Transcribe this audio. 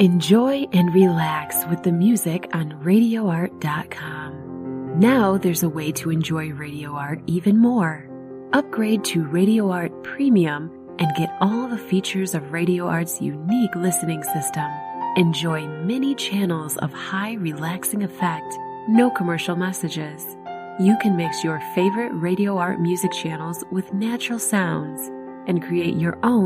Enjoy and relax with the music on RadioArt.com. Now there's a way to enjoy Radio Art even more. Upgrade to Radio Art Premium and get all the features of Radio Art's unique listening system. Enjoy many channels of high relaxing effect, no commercial messages. You can mix your favorite Radio Art music channels with natural sounds and create your own